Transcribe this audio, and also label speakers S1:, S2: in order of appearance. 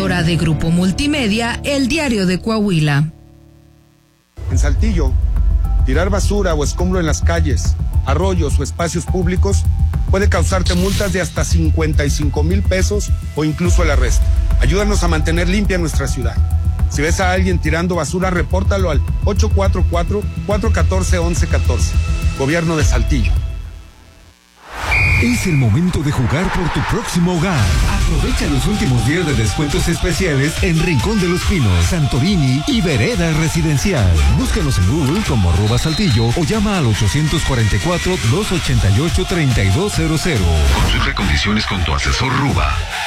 S1: Coordinadora de Grupo Multimedia, El Diario de Coahuila.
S2: En Saltillo, tirar basura o escombro en las calles, arroyos o espacios públicos puede causarte multas de hasta 55,000 pesos o incluso el arresto. Ayúdanos a mantener limpia nuestra ciudad. Si ves a alguien tirando basura, repórtalo al 844-414-1114. Gobierno de Saltillo.
S3: Es el momento de jugar por tu próximo hogar. Aprovecha los últimos días de descuentos especiales en Rincón de los Pinos, Santorini y Vereda Residencial. Búscanos en Google como @Saltillo o llama al 844-288-3200.
S4: Consulta condiciones con tu asesor Ruba.